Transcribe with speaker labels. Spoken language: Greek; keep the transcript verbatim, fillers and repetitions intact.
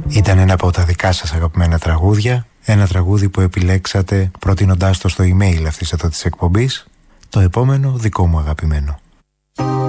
Speaker 1: Ήταν ένα από τα δικά σας αγαπημένα τραγούδια. Ένα τραγούδι που επιλέξατε προτείνοντάς το στο email αυτής εδώ της εκπομπής. Το επόμενο δικό μου αγαπημένο.